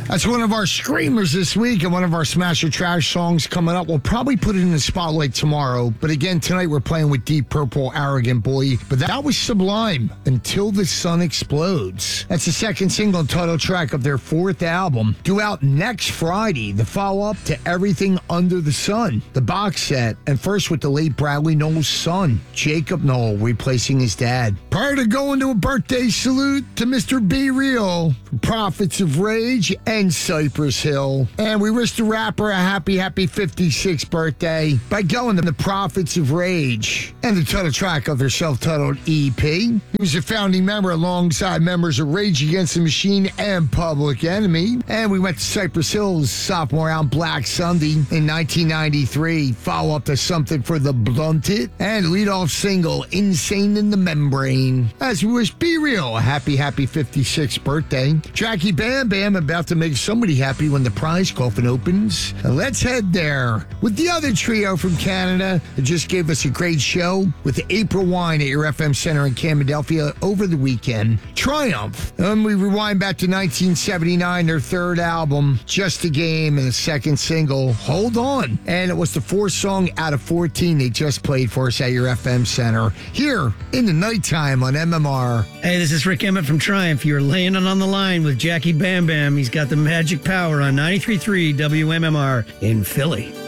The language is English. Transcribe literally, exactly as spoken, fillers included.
That's one of our screamers this week, and one of our Smash or Trash songs coming up. We'll probably put it in the spotlight tomorrow. But again, tonight we're playing with Deep Purple, Arrogant Boy. But that was Sublime, Until the Sun Explodes. That's the second single and title track of their fourth album, due out next Friday, the follow-up to Everything Under the Sun, the box set. And first with the late Bradley Nowell's son, Jacob Nowell, replacing his dad. Prior to going to a birthday salute to Mister Be Real, Prophets of Rage, and Cypress Hill. And we wish the rapper a happy, happy fifty-sixth birthday by going to the Prophets of Rage and the title track of their self-titled E P. He was a founding member alongside members of Rage Against the Machine and Public Enemy. And we went to Cypress Hill's sophomore album Black Sunday in nineteen ninety-three, follow-up to Something for the Blunted, and lead-off single Insane in the Membrane. As we wish Be Real a happy, happy fifty-sixth birthday. Jackie Bam Bam about to make somebody happy when the prize coffin opens. Let's head there with the other trio from Canada that just gave us a great show with April Wine at your F M Center in Camden over the weekend. Triumph. And we rewind back to nineteen seventy-nine, their third album, Just a Game, and the second single, Hold On. And it was the fourth song out of fourteen they just played for us at your F M Center here in the nighttime on M M R. Hey, this is Rick Emmett from Triumph. You're laying it on the line with Jackie Bam Bam. He's got the magic power on ninety-three point three W M M R in Philly.